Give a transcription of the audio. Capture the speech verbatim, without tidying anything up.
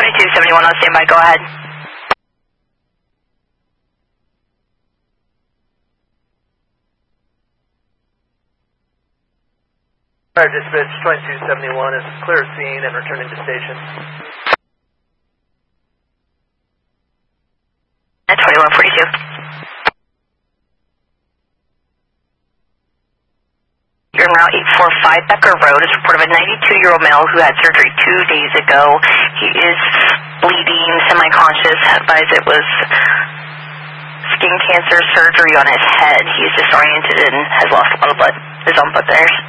twenty-two seventy-one on standby, go ahead. Fire dispatch twenty-two seventy-one is clear scene and returning to station. At twenty-one forty-two. You're in Route eight forty-five Becker Road. It's report of a ninety-two-year-old male who had surgery two days ago. He is bleeding, semi-conscious. Advised it was skin cancer surgery on his head. He's disoriented and has lost a lot of blood. His own blood thinners.